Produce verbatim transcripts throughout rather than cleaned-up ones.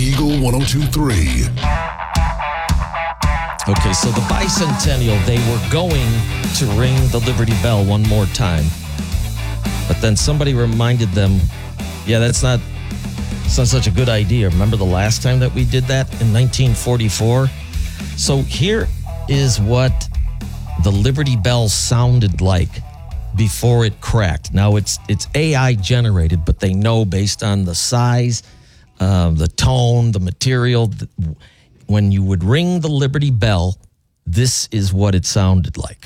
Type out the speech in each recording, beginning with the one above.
Eagle one oh two point three. Okay, so the bicentennial, they were going to ring the Liberty Bell one more time. But then somebody reminded them, yeah, that's not, that's not such a good idea. Remember the last time that we did that in nineteen forty-four? So here is what the Liberty Bell sounded like before it cracked. Now, it's it's A I generated, but they know based on the size, uh, the tone, the material, the, when you would ring the Liberty Bell, this is what it sounded like.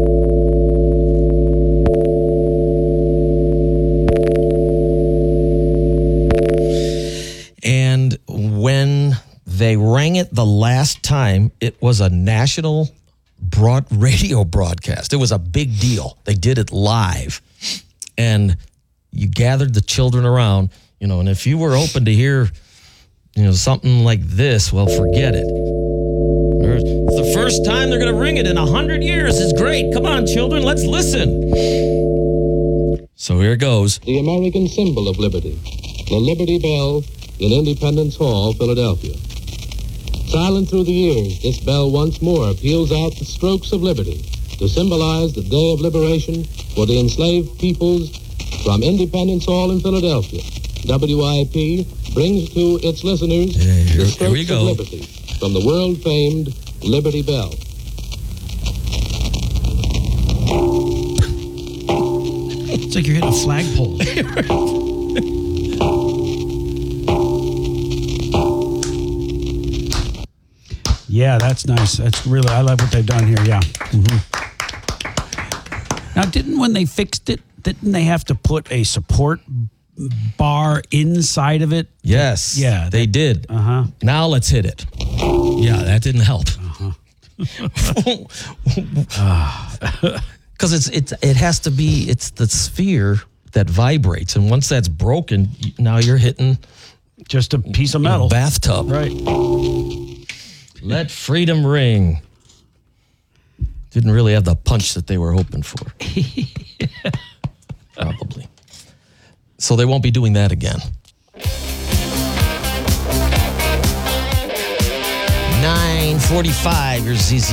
And when they rang it the last time, it was a national broad radio broadcast. It was a big deal. They did it live. And you gathered the children around, you know, and if you were open to hear, you know, something like this, well, forget it. It's the first time they're going to ring it in a hundred years. It's great. Come on, children, let's listen. So here it goes. The American symbol of liberty, the Liberty Bell in Independence Hall, Philadelphia. Silent through the years, this bell once more peals out the strokes of liberty to symbolize the day of liberation for the enslaved peoples from Independence Hall in Philadelphia. W I P brings to its listeners yeah, here, the strokes here we go. of liberty from the world-famed Liberty Bell. It's like you're hitting a flagpole. Yeah, that's nice. That's really, I love what they've done here. Yeah. Mm-hmm. Now, didn't when they fixed it, didn't they have to put a support bar inside of it? Yes. Yeah. They that, did. Uh-huh. Now let's hit it. Yeah, that didn't help. Because it's it's it has to be, it's the sphere that vibrates. And once that's broken, now you're hitting just a piece of metal. You know, bathtub. Right. Let freedom ring. Didn't really have the punch that they were hoping for. Probably. So they won't be doing that again. nine forty-five, your Z Z